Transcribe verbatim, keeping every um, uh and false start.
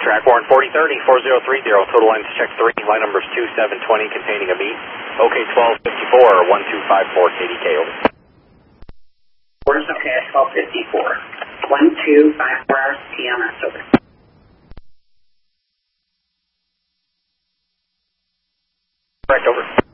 track warrant forty thirty, four zero three zero, total lines check three, line numbers two seven twenty containing a beat. OK twelve fifty-four, one two five four K D K, over. Orders okay at twelve fifty-four, one two five four T M S, over. Correct, over.